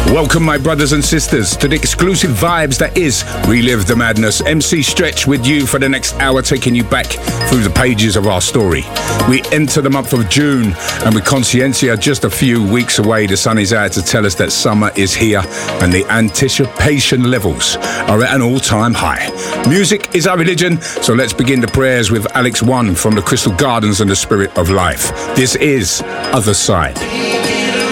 Welcome, my brothers and sisters, to the exclusive vibes that is Relive the Madness. MC Stretch with you for the next hour, taking you back through the pages of our story. We enter the month of June, and with Consciencia just a few weeks away, the sun is out to tell us that summer is here, and the anticipation levels are at an all-time high. Music is our religion, so let's begin the prayers with Alex One from the Crystal Gardens and the Spirit of Life. This is Other Side.